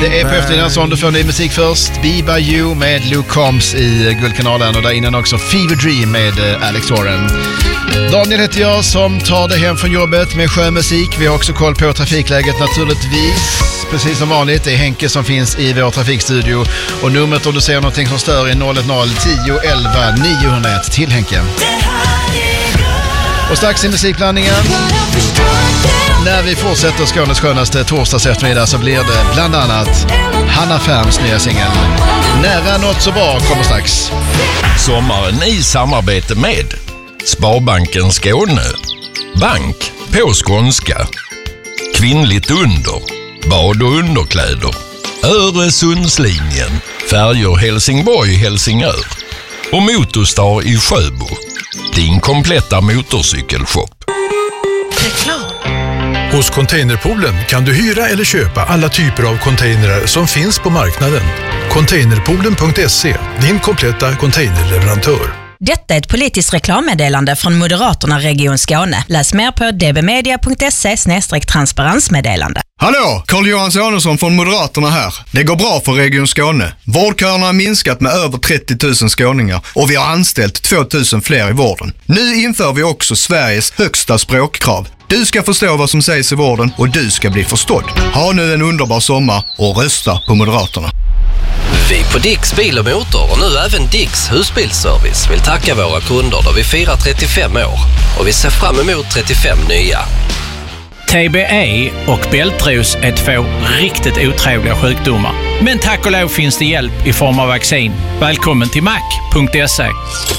Det är på eftermiddagen som du får ny musik först. Be By You med Luke Combs i Guldkanalen och där innan också Fever Dream med Alex Warren. Daniel heter jag som tar dig hem från jobbet med sjömusik. Vi har också koll på trafikläget naturligtvis. Precis som vanligt, det är Henke som finns i vår trafikstudio. Och numret om du ser någonting som stör är 010-10-11-901 till Henke. Och strax i musikblandningen, när vi fortsätter Skånes skönaste torsdags eftermiddag, så blir det bland annat Hanna Färms nya singel Nära något så bra kommer strax. Sommaren i samarbete med Sparbanken Skåne, bank på skånska, kvinnligt under, bad och underkläder, Öresundslinjen, färjor Helsingborg-Helsingör och Motorstar i Sjöbo, din kompletta motorcykelshop. Reklam. Hos Containerpoolen kan du hyra eller köpa alla typer av containrar som finns på marknaden. Containerpoolen.se, din kompletta containerleverantör. Detta är ett politiskt reklammeddelande från Moderaterna Region Skåne. Läs mer på dbmedia.se/transparensmeddelande. Hallå, Carl-Johan Sonesson från Moderaterna här. Det går bra för Region Skåne. Vårdköerna har minskat med över 30 000 skåningar och vi har anställt 2 000 fler i vården. Nu inför vi också Sveriges högsta språkkrav. Du ska förstå vad som sägs i vården och du ska bli förstådd. Ha nu en underbar sommar och rösta på Moderaterna. Vi på Dicks Bil och Motor och nu även Dicks Husbilsservice vill tacka våra kunder då vi firar 35 år och vi ser fram emot 35 nya. TBE och bältros är 2 riktigt otrevliga sjukdomar. Men tack och lov finns det hjälp i form av vaccin. Välkommen till mac.se.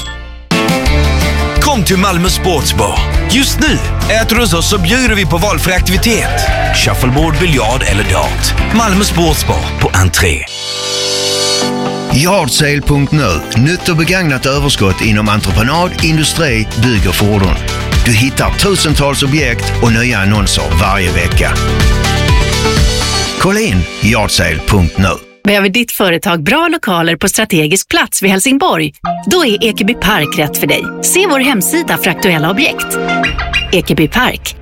Kom till Malmö Sportsbar. Just nu äter du hos oss så bjuder vi på valfri aktivitet. Shuffleboard, biljard eller dart. Malmö Sportsbar på entré. Yardsale.nu. Nytt och begagnat överskott inom entreprenad, industri, bygg och fordon. Du hittar tusentals objekt och nya annonser varje vecka. Kolla in Yardsale.nu. Behöver ditt företag bra lokaler på strategisk plats vid Helsingborg? Då är Ekeby Park rätt för dig. Se vår hemsida för aktuella objekt. Ekeby Park,